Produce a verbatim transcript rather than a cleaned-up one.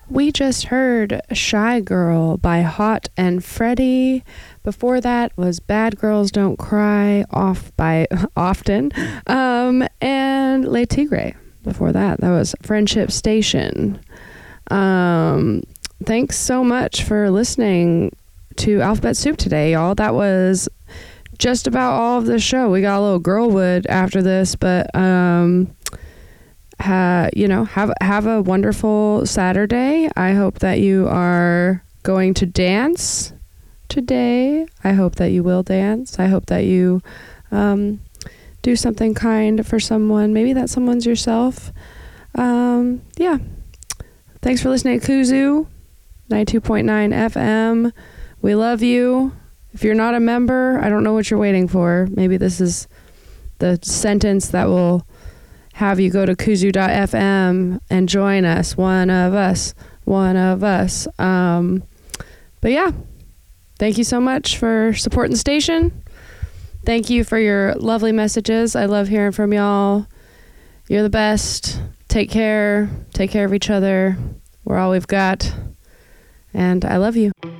We just heard Shy Girl by Hot and Freddie. Before that was Bad Girls Don't Cry off by Often. Um, and Le Tigre. Before that, that was Friendship Station. Um, thanks so much for listening to Alphabet Soup today, y'all. That was just about all of the show. We got a little Girlwood after this, but um, ha, you know, have have a wonderful Saturday. I hope that you are going to dance today. I hope that you will dance. I hope that you um, do something kind for someone. Maybe that someone's yourself. Um, yeah. Thanks for listening to Kuzu ninety-two point nine F M. We love you. If you're not a member, I don't know what you're waiting for. Maybe this is the sentence that will have you go to kuzu dot f m and join us. One of us. One of us. Um, but yeah, thank you so much for supporting the station. Thank you for your lovely messages. I love hearing from y'all. You're the best. Take care. Take care of each other. We're all we've got. And I love you.